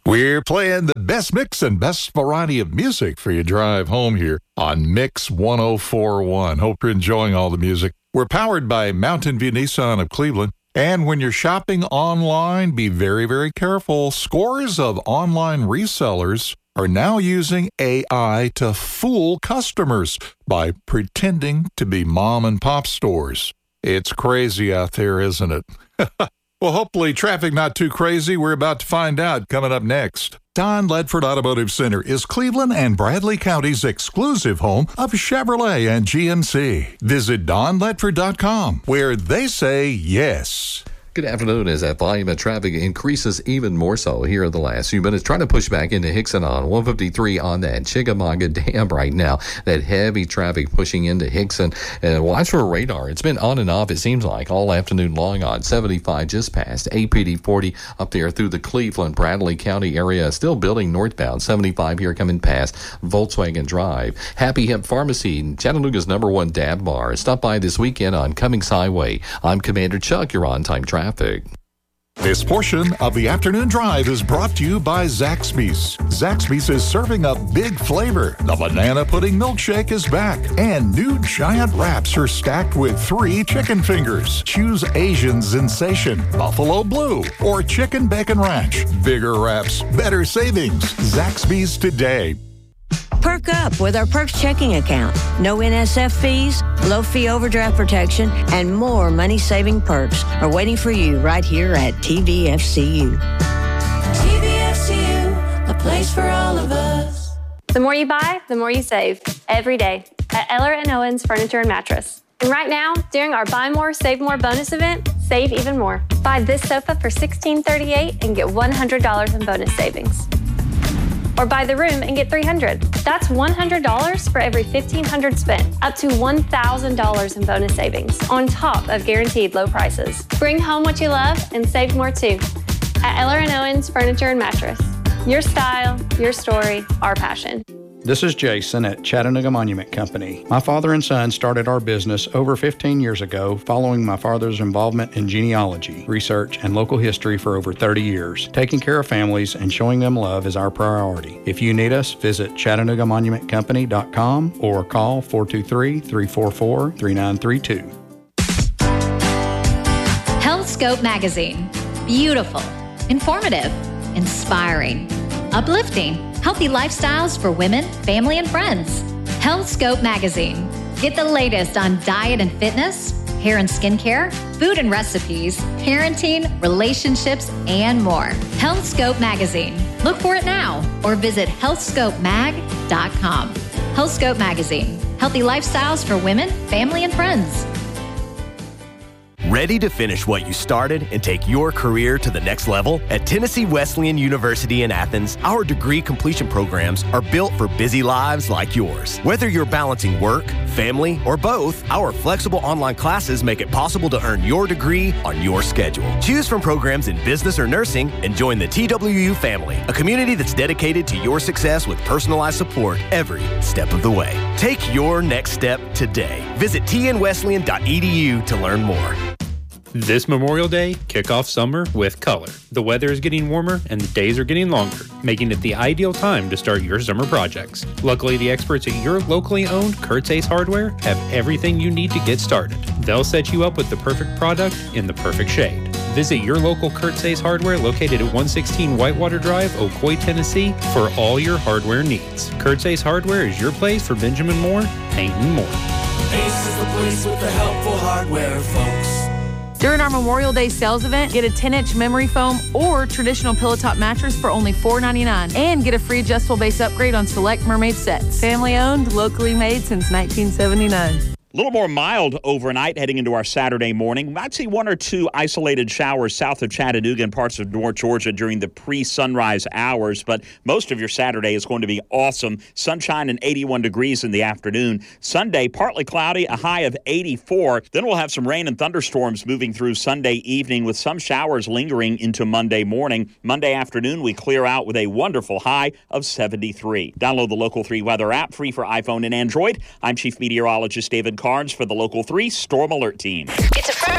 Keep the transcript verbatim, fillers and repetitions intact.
We're playing the best mix and best variety of music for your drive home here on Mix one oh four point one. Hope you're enjoying all the music. We're powered by Mountain View Nissan of Cleveland. And when you're shopping online, be very, very careful. Scores of online resellers are now using A I to fool customers by pretending to be mom and pop stores. It's crazy out there, isn't it? Well, hopefully traffic not too crazy. We're about to find out coming up next. Don Ledford Automotive Center is Cleveland and Bradley County's exclusive home of Chevrolet and G M C. Visit don ledford dot com, where they say yes. Good afternoon. As that volume of traffic increases even more so here in the last few minutes, trying to push back into Hickson on one fifty-three on that Chickamauga Dam right now. That heavy traffic pushing into Hickson. And watch for radar. It's been on and off, it seems like, all afternoon long on seventy-five just past A P D forty up there through the Cleveland, Bradley County area. Still building northbound. seventy-five here coming past Volkswagen Drive. Happy Hemp Pharmacy, Chattanooga's number one dab bar. Stop by this weekend on Cummings Highway. I'm Commander Chuck. You're on time traffic. This portion of the afternoon drive is brought to you by Zaxby's. Zaxby's is serving up big flavor. The banana pudding milkshake is back, and new giant wraps are stacked with three chicken fingers. Choose Asian Sensation, Buffalo Blue, or Chicken Bacon Ranch. Bigger wraps, better savings. Zaxby's today. Perk up with our Perks checking account. No N S F fees, low fee overdraft protection, and more money-saving perks are waiting for you right here at T V F C U. T V F C U, a place for all of us. The more you buy, the more you save. Every day at Eller and Owens Furniture and Mattress. And right now, during our Buy More, Save More bonus event, save even more. Buy this sofa for sixteen thirty-eight and get one hundred dollars in bonus savings. Or buy the room and get three hundred dollars. That's one hundred dollars for every fifteen hundred dollars spent, up to one thousand dollars in bonus savings, on top of guaranteed low prices. Bring home what you love and save more too. At Eller and Owens Furniture and Mattress. Your style, your story, our passion. This is Jason at Chattanooga Monument Company. My father and son started our business over fifteen years ago following my father's involvement in genealogy, research, and local history for over thirty years. Taking care of families and showing them love is our priority. If you need us, visit chattanooga monument company dot com or call four two three, three four four, three nine three two. HealthScope Magazine. Beautiful, informative, inspiring, uplifting. Healthy lifestyles for women, family, and friends. HealthScope Magazine. Get the latest on diet and fitness, hair and skincare, food and recipes, parenting, relationships, and more. HealthScope Magazine. Look for it now or visit health scope mag dot com. HealthScope Magazine. Healthy lifestyles for women, family, and friends. Ready to finish what you started and take your career to the next level? At Tennessee Wesleyan University in Athens, our degree completion programs are built for busy lives like yours. Whether you're balancing work, family, or both, our flexible online classes make it possible to earn your degree on your schedule. Choose from programs in business or nursing and join the T W U family, a community that's dedicated to your success with personalized support every step of the way. Take your next step today. Visit t n wesleyan dot e d u to learn more. This Memorial Day, kick off summer with color. The weather is getting warmer and the days are getting longer, making it the ideal time to start your summer projects. Luckily, the experts at your locally owned Kurt's Ace Hardware have everything you need to get started. They'll set you up with the perfect product in the perfect shade. Visit your local Kurt's Ace Hardware located at one sixteen Whitewater Drive, Ocoee, Tennessee for all your hardware needs. Kurt's Ace Hardware is your place for Benjamin Moore, painting more. Ace is the place with the helpful hardware, folks. During our Memorial Day sales event, get a ten-inch memory foam or traditional pillow top mattress for only four ninety-nine and get a free adjustable base upgrade on select Mermaid sets. Family owned, locally made since nineteen seventy-nine. A little more mild overnight heading into our Saturday morning. We might see one or two isolated showers south of Chattanooga and parts of North Georgia during the pre-sunrise hours, but most of your Saturday is going to be awesome. Sunshine and eighty-one degrees in the afternoon. Sunday, partly cloudy, a high of eighty-four. Then we'll have some rain and thunderstorms moving through Sunday evening with some showers lingering into Monday morning. Monday afternoon, we clear out with a wonderful high of seventy-three. Download the Local three weather app, free for iPhone and Android. I'm Chief Meteorologist David Carnes for the Local three Storm Alert Team. It's a